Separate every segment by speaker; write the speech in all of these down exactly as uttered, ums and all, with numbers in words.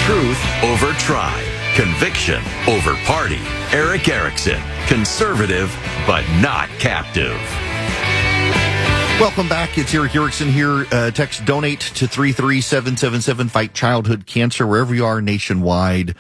Speaker 1: Truth over tribe. Conviction over party. Erick Erickson. Conservative, but not captive.
Speaker 2: Welcome back. It's Erick Erickson here. Uh, text donate to three three seven seven seven. Fight childhood cancer wherever you are nationwide.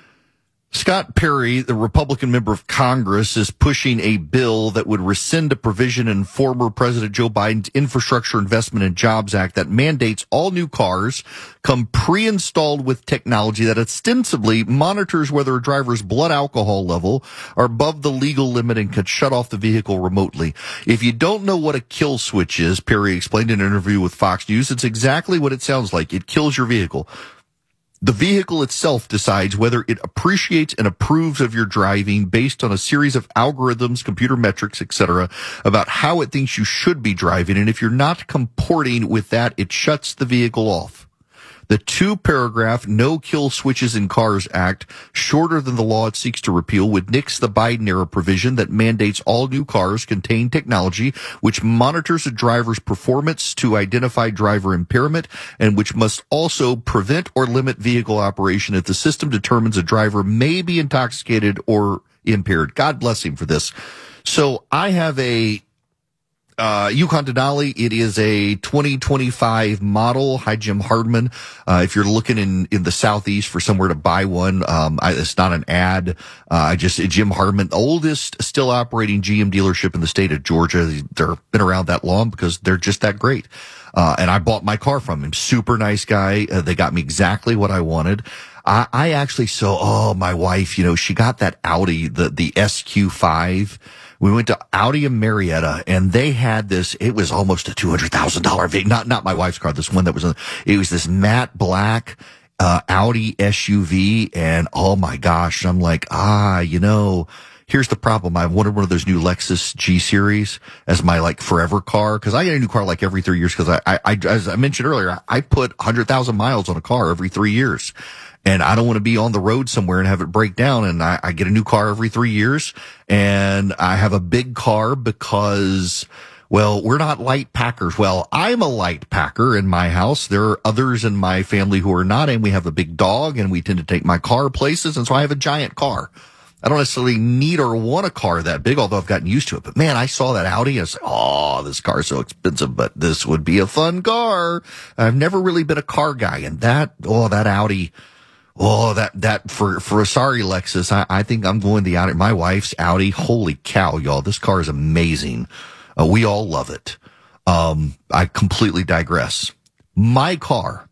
Speaker 2: Scott Perry, the Republican member of Congress, is pushing a bill that would rescind a provision in former President Joe Biden's Infrastructure Investment and Jobs Act that mandates all new cars come pre-installed with technology that ostensibly monitors whether a driver's blood alcohol level are above the legal limit and could shut off the vehicle remotely. If you don't know what a kill switch is, Perry explained in an interview with Fox News, it's exactly what it sounds like. It kills your vehicle. The vehicle itself decides whether it appreciates and approves of your driving based on a series of algorithms, computer metrics, et cetera, about how it thinks you should be driving. And if you're not comporting with that, it shuts the vehicle off. The two-paragraph No Kill Switches in Cars Act, shorter than the law it seeks to repeal, would nix the Biden-era provision that mandates all new cars contain technology which monitors a driver's performance to identify driver impairment and which must also prevent or limit vehicle operation if the system determines a driver may be intoxicated or impaired. God bless him for this. So I have a Uh, Yukon Denali. It is a twenty twenty-five model. Hi, Jim Hardman. Uh, if you're looking in, in the Southeast for somewhere to buy one, um, I, it's not an ad. Uh, I just, Jim Hardman, oldest still operating G M dealership in the state of Georgia. They've been around that long because they're just that great. Uh, and I bought my car from him. Super nice guy. Uh, they got me exactly what I wanted. I, I actually saw, oh, my wife, you know, she got that Audi, the, the S Q five. We went to Audi and Marietta, and they had this, it was almost a two hundred thousand dollars vehicle. Not, not my wife's car, this one that was, in, it was this matte black, uh, Audi S U V, and oh my gosh, I'm like, ah, you know, here's the problem. I wanted one of those new Lexus G Series as my, like, forever car, because I get a new car like every three years, because I, I, I, as I mentioned earlier, I put one hundred thousand miles on a car every three years. And I don't want to be on the road somewhere and have it break down. And I, I get a new car every three years. And I have a big car because, well, we're not light packers. Well, I'm a light packer in my house. There are others in my family who are not. And we have a big dog and we tend to take my car places. And so I have a giant car. I don't necessarily need or want a car that big, although I've gotten used to it. But man, I saw that Audi and I was like, oh, this car's so expensive, but this would be a fun car. I've never really been a car guy. And that, oh, that Audi. Oh, that, that, for, for a sorry Lexus, I, I think I'm going the Audi. My wife's Audi. Holy cow, y'all. This car is amazing. Uh, we all love it. Um, I completely digress. My car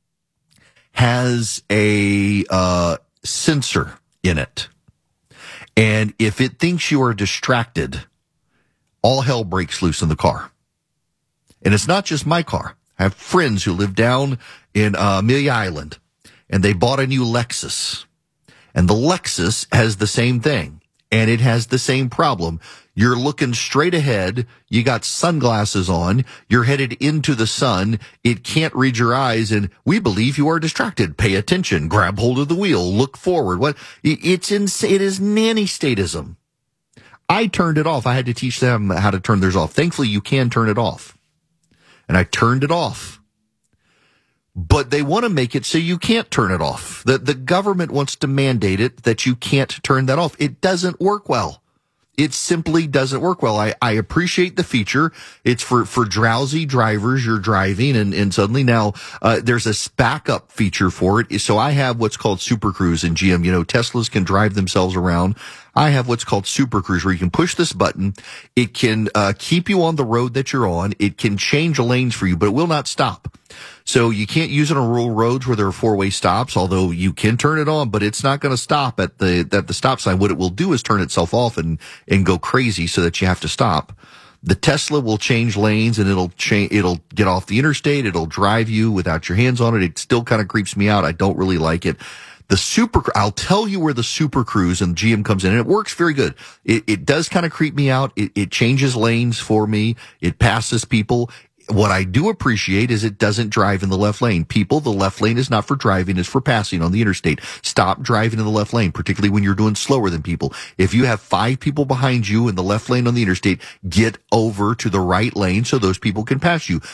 Speaker 2: has a, uh, sensor in it. And if it thinks you are distracted, all hell breaks loose in the car. And it's not just my car. I have friends who live down in, uh, Amelia Island. And they bought a new Lexus. And the Lexus has the same thing. And it has the same problem. You're looking straight ahead. You got sunglasses on. You're headed into the sun. It can't read your eyes. And we believe you are distracted. Pay attention. Grab hold of the wheel. Look forward. What? It's insane. It is nanny statism. I turned it off. I had to teach them how to turn theirs off. Thankfully, you can turn it off. And I turned it off. But they want to make it so you can't turn it off. The, the government wants to mandate it that you can't turn that off. It doesn't work well. It simply doesn't work well. I, I appreciate the feature. It's for, for drowsy drivers. You're driving and, and suddenly now, uh, there's a backup feature for it. So I have what's called Super Cruise in G M. You know, Teslas can drive themselves around. I have what's called Super Cruise where you can push this button. It can, uh, keep you on the road that you're on. It can change lanes for you, but it will not stop. So you can't use it on rural roads where there are four-way stops, although you can turn it on, but it's not going to stop at the, at the stop sign. What it will do is turn itself off and, and go crazy so that you have to stop. The Tesla will change lanes and it'll change, it'll get off the interstate. It'll drive you without your hands on it. It still kind of creeps me out. I don't really like it. The Super, I'll tell you where the Super Cruise and G M comes in, and it works very good. It, it does kind of creep me out. It, it changes lanes for me. It passes people. What I do appreciate is it doesn't drive in the left lane. People, the left lane is not for driving, it's for passing on the interstate. Stop driving in the left lane, particularly when you're doing slower than people. If you have five people behind you in the left lane on the interstate, get over to the right lane so those people can pass you.